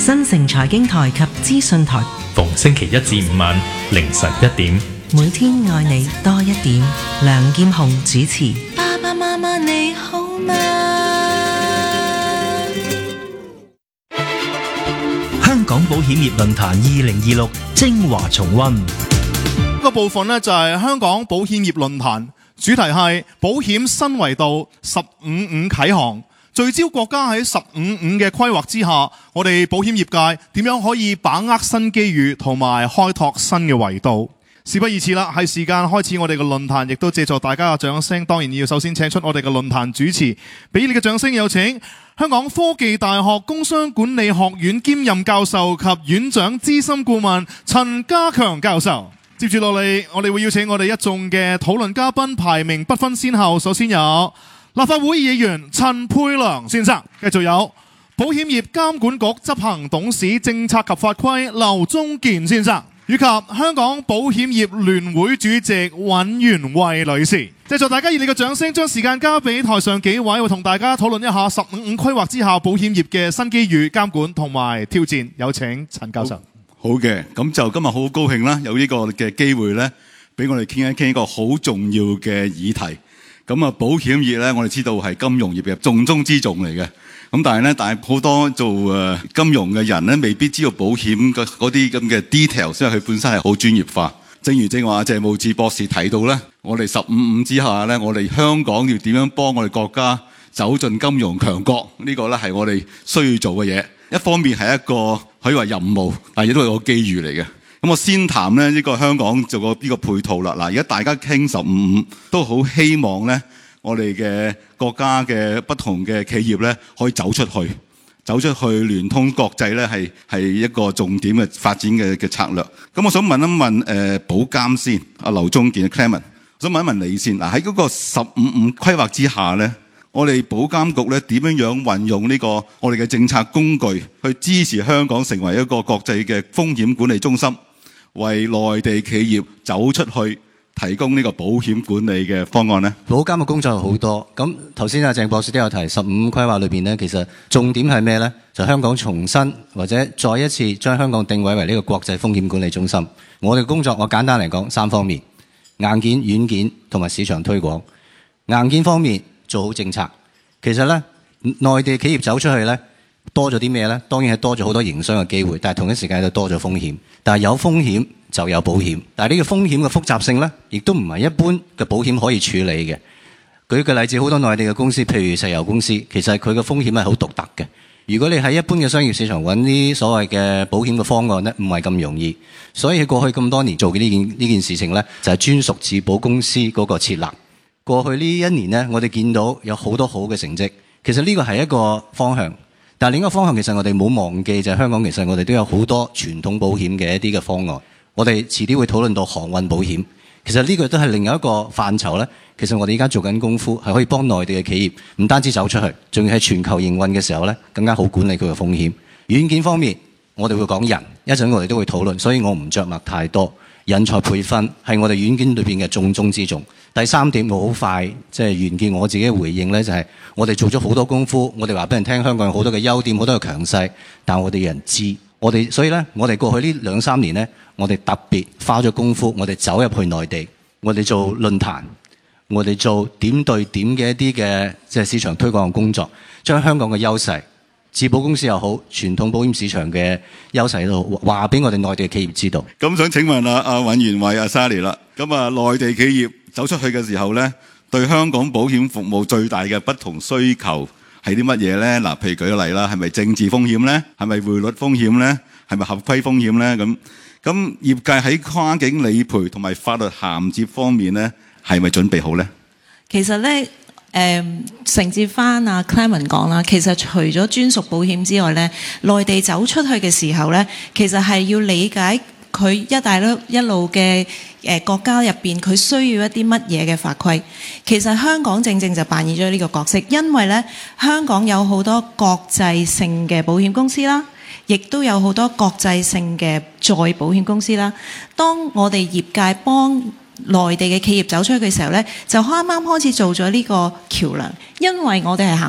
新城財經台及資訊台， 逢星期一至五晚凌晨1點， 每天愛你多一點。梁劍虹主持。 爸爸媽媽你好嗎？ 香港保險業論壇2026精華重溫。 呢個部分呢，就係香港保險業論壇，主題係保險新維度15-5啟航，聚焦國家喺15-5嘅規劃之下，我哋保險業界點樣可以把握新機遇同埋開拓新嘅維度。事不宜遲啦，係時間開始我哋嘅論壇，亦都借助大家嘅掌聲，當然要首先請出我哋嘅論壇主持，俾你嘅掌聲有請香港科技大學工商管理學院兼任教授及院長資深顧問陳家強教授。接住落嚟，我哋會邀請我哋一眾嘅討論嘉賓，排名不分先後。首先有立法會議員陳沛良先生，繼續有保險業監管局執行董事政策及法規劉宗健先生，以及香港保險業聯會主席尹元慧女士。藉助大家熱烈嘅掌聲，將時間交俾台上幾位，會同大家討論一下15-5規劃之下保險業嘅新機遇、監管同埋挑戰。有請陳教授。 好嘅，咁就今日好高興啦，有呢個嘅機會咧，俾我哋傾一傾一個好重要嘅議題。咁啊，保險業咧，我哋知道係金融業嘅重中之重嚟嘅。咁但係好多做金融嘅人咧，未必知道保險嗰啲咁嘅 details， 因為佢本身係好專業化。正如正話謝慕智博士提到咧，我哋15-5之下咧，我哋香港要點樣幫我哋國家走進金融強國？呢個咧係我哋需要做嘅嘢。一方面係一個可以話任務，但係亦都係個機遇嚟嘅。咁我先談咧呢個香港做個呢個配套啦。嗱，而家大家傾15-5，都好希望咧，我哋嘅國家嘅不同嘅企業咧可以走出去聯通國際咧係一個重點嘅發展嘅策略。咁我想問一問保監先，阿劉宗健 Clement， 我想問一問你先。嗱，喺嗰個15-5規劃之下咧，我哋保監局咧點樣運用呢個我哋嘅政策工具去支持香港成為一個國際嘅風險管理中心，為內地企業走出去提供呢個保險管理嘅方案呢？ 保監嘅工作有好多。咁頭先阿鄭博士都有提15-5規劃裏邊呢，其實重點係咩呢？就香港重新或者再一次將香港定位為呢個國際風險管理中心。我哋工作我簡單嚟講3方面：硬件、軟件同埋市場推廣。硬件方面，做好政策。其實咧，內地企業走出去咧，多咗啲咩咧？當然係多咗好多營商嘅機會，但係同一時間就多咗風險。但係有風險就有保險，但係呢個風險嘅複雜性咧，亦都唔係一般嘅保險可以處理嘅。舉個例子，好多內地嘅公司，譬如石油公司，其實佢嘅風險係好獨特嘅。如果你喺一般嘅商業市場揾啲所謂嘅保險嘅方案咧，唔係咁容易。所以過去咁多年做嘅呢件事情咧，就係專屬自保公司嗰個設立。過去呢1年呢，我哋見到有好多好嘅成績。其實呢個係一個方向，但係另一個方向其實我哋冇忘記，就係香港其實我哋都有好多傳統保險嘅一啲嘅方案。我哋遲啲會討論到航運保險。其實呢個都係另一個範疇呢。其實我哋而家做緊功夫，係可以幫內地嘅企業唔單止走出去，仲要喺全球營運嘅時候呢，更加好管理佢嘅風險。軟件方面，我哋會講人，一陣我哋都會討論，所以我唔着墨太多。人才培訓係我哋軟件裏邊嘅重中之重。第3點，我好快即係完結我自己嘅回應呢，就係我哋做咗好多功夫，我哋話俾人聽香港有好多嘅優點，好多嘅強勢，但我哋有人知。所以呢，我哋過去呢2-3年呢，我哋特別花咗功夫，我哋走入去內地，我哋做論壇，我哋做點對點嘅一啲嘅即係市場推廣嘅工作，將香港嘅優勢，自保公司又好，傳統保險市場嘅優勢都好，話俾我哋內地嘅企業知道。 咁想請問阿尹元慧阿 Sally 啦，咁啊內地企業走出去嘅時候咧，對香港保險服務最大嘅不同需求係啲乜嘢咧？嗱，譬如舉個例啦，係咪政治風險咧？係咪匯率風險咧？係咪合規風險咧？咁業界喺跨境理賠同埋法律銜接方面咧，係咪準備好咧？ 其實咧，承接翻阿 Clement 講啦，其實除咗專屬保險之外咧，內地走出去嘅時候咧，其實係要理解佢一帶一路嘅國家入邊，佢需要一啲乜嘢嘅法規。其實香港正正就扮演咗呢個角色，因為咧香港有好多國際性嘅保險公司啦，亦都有好多國際性嘅再保險公司啦。當我哋業界幫內地嘅企業走出去嘅時候咧，就啱啱開始做咗呢個橋梁，因為我哋係行